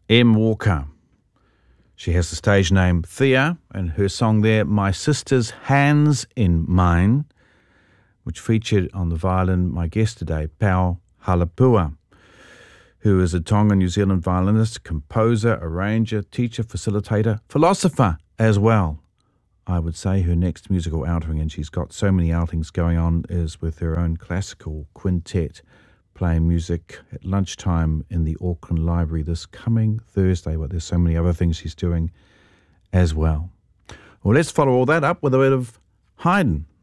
M. Walker. She has the stage name Thea, and her song there, My Sister's Hands in Mine, which featured on the violin my guest today, Pau Halapua, who is a Tonga New Zealand violinist, composer, arranger, teacher, facilitator, philosopher as well. I would say her next musical outing, and she's got so many outings going on, is with her own classical quintet, playing music at lunchtime in the Auckland Library this coming Thursday, but there's so many other things she's doing as well. Well, let's follow all that up with a bit of Haydn.